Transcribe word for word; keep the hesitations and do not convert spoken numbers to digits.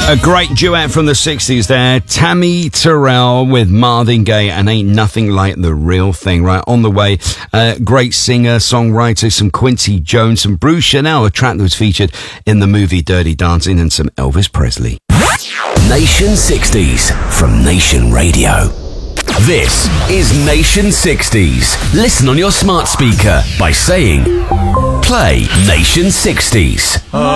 A great duet from the sixties there. Tammy Terrell with Marvin Gaye and Ain't Nothing Like the Real Thing. Right, on the way, uh, great singer, songwriter, some Quincy Jones, some Bruce Chanel, a track that was featured in the movie Dirty Dancing, and some Elvis Presley. Nation sixties from Nation Radio. This is Nation sixties. Listen on your smart speaker by saying, play Nation sixties.